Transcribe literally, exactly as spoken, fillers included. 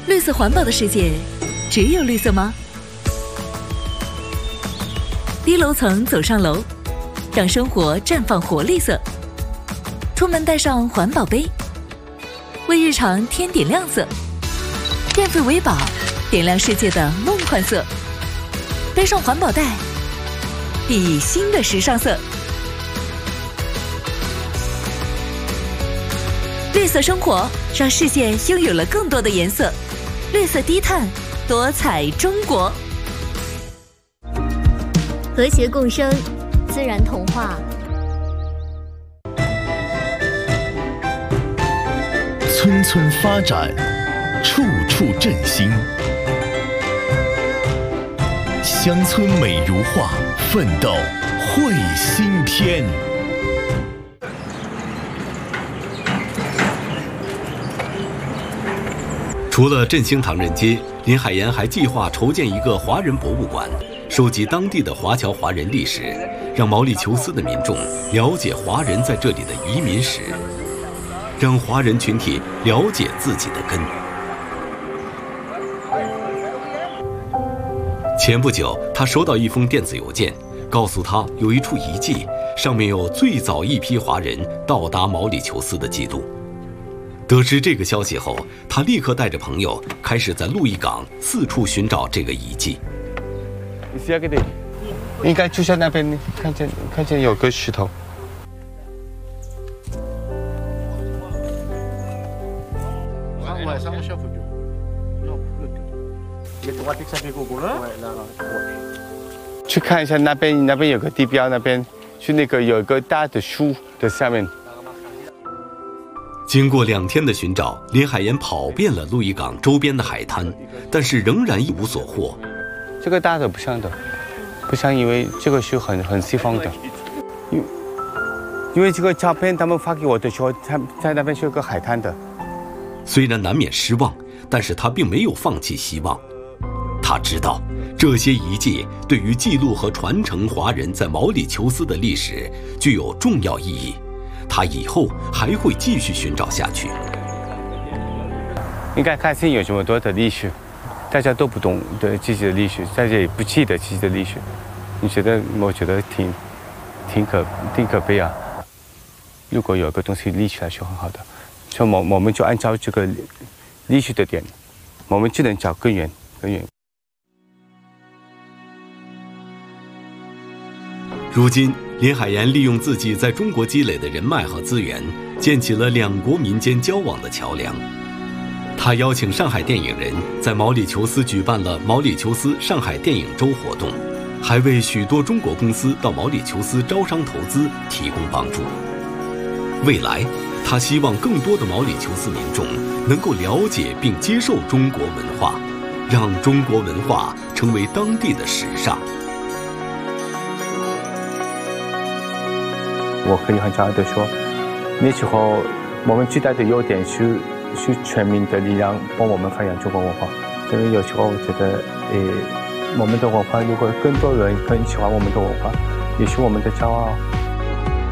绿色环保的世界，只有绿色吗？低楼层走上楼，让生活绽放活力色。出门带上环保杯，为日常添点亮色。电费为宝，点亮世界的梦幻色。背上环保袋，熠熠新的时尚色。绿色生活，让世界拥有了更多的颜色。绿色低碳，多彩中国。 和谐共生，自然童话。 村村发展，处处振兴。乡村美如画，奋斗绘新天。 除了振兴唐人街，林海岩还计划筹建一个华人博物馆，收集当地的华侨华人历史，让毛里求斯的民众了解华人在这里的移民史，让华人群体了解自己的根。前不久，他收到一封电子邮件，告诉他有一处遗迹，上面有最早一批华人到达毛里求斯的记录。得知这个消息后，他立刻带着朋友开始在路易港四处寻找这个遗迹。 应该就在那边，看见看见有个石头。去看一下那边，那边有个地标，那边去那个有一个大的树的下面。 经过两天的寻找，林海岩跑遍了路易港周边的海滩，但是仍然一无所获。 这个大的不像的，不像，因为这个是很很西方的。因因为这个照片他们发给我的时候，他在那边是有个海滩的。 虽然难免失望，但是他并没有放弃希望。他知道这些遗迹对于记录和传承华人在毛里求斯的历史具有重要意义。他以后还会继续寻找下去。 应该看见有这么多的历史，大家都不懂的自己的历史，大家也不记得自己的历史。你觉得？我觉得挺挺可挺可悲啊！如果有个东西立起来是很好的，所以我我们就按照这个历史的点，我们只能找根源，根源。 如今，林海岩利用自己在中国积累的人脉和资源，建起了两国民间交往的桥梁。他邀请上海电影人在毛里求斯举办了毛里求斯上海电影周活动，还为许多中国公司到毛里求斯招商投资提供帮助。未来，他希望更多的毛里求斯民众能够了解并接受中国文化，让中国文化成为当地的时尚。 我可以很骄傲地说，那时候我们最大的优点是是全民的力量帮我们发扬中国文化。因为有时候我觉得，呃，我们的文化如果更多人更喜欢我们的文化，也是我们的骄傲。